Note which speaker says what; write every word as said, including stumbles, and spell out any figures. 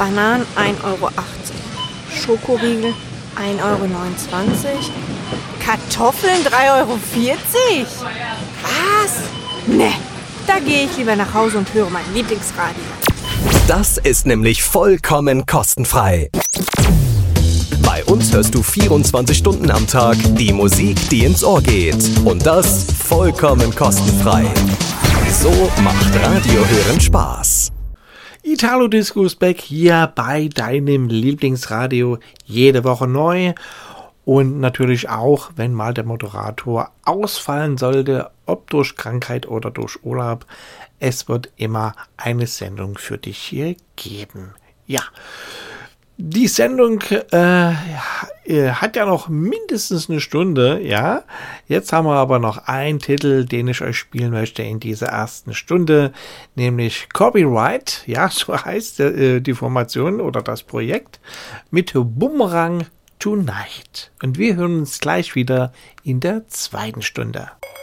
Speaker 1: Bananen ein Euro achtzig, Schokoriegel ein Euro neunundzwanzig, Kartoffeln drei Euro vierzig. Was? Ne, da gehe ich lieber nach Hause und höre mein Lieblingsradio.
Speaker 2: Das ist nämlich vollkommen kostenfrei. Bei uns hörst du vierundzwanzig Stunden am Tag die Musik, die ins Ohr geht. Und das vollkommen kostenfrei. So macht Radiohören Spaß.
Speaker 3: Italo Disco ist back hier bei deinem Lieblingsradio, jede Woche neu. Und natürlich auch, wenn mal der Moderator ausfallen sollte, ob durch Krankheit oder durch Urlaub, es wird immer eine Sendung für dich hier geben. Ja, die Sendung äh, hat ja noch mindestens eine Stunde, ja. Jetzt haben wir aber noch einen Titel, den ich euch spielen möchte in dieser ersten Stunde, nämlich Copyright, ja, so heißt äh, die Formation oder das Projekt, mit Boomerang Tonight. Und wir hören uns gleich wieder in der zweiten Stunde.